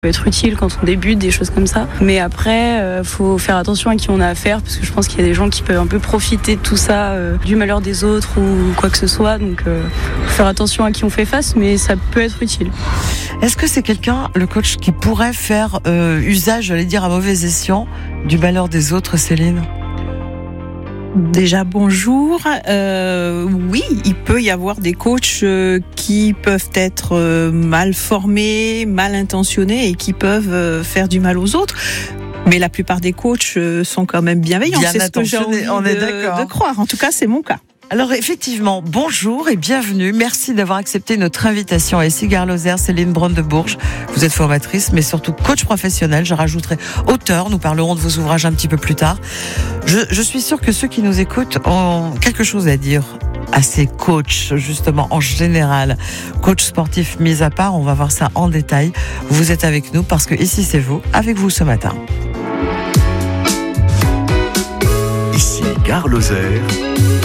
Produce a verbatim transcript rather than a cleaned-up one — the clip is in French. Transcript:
peut être utile quand on débute, des choses comme ça. Mais après, euh, faut faire attention à qui on a affaire, parce que je pense qu'il y a des gens qui peuvent un peu profiter de tout ça, euh, du malheur des autres ou quoi que ce soit. Donc, euh, faut faire attention à qui on fait face, mais ça peut être utile. Est-ce que c'est quelqu'un, le coach, qui pourrait faire euh, usage, j'allais dire à mauvais escient, du malheur des autres, Céline ? Déjà bonjour. Euh, oui, il peut y avoir des coachs euh, qui peuvent être euh, mal formés, mal intentionnés et qui peuvent euh, faire du mal aux autres. Mais la plupart des coachs euh, sont quand même bienveillants. Bien c'est ce que j'ai envie on est de, d'accord. de croire. En tout cas, c'est mon cas. Alors effectivement, bonjour et bienvenue. Merci d'avoir accepté notre invitation. Ici Gare Lozère, Céline Brandebourge. Vous êtes formatrice, mais surtout coach professionnel. Je rajouterai auteur. Nous parlerons de vos ouvrages un petit peu plus tard. Je, je suis sûre que ceux qui nous écoutent ont quelque chose à dire à ces coachs, justement, en général. Coach sportif mis à part, on va voir ça en détail. Vous êtes avec nous parce que ici c'est vous, avec vous ce matin. Ici Gare Lozère.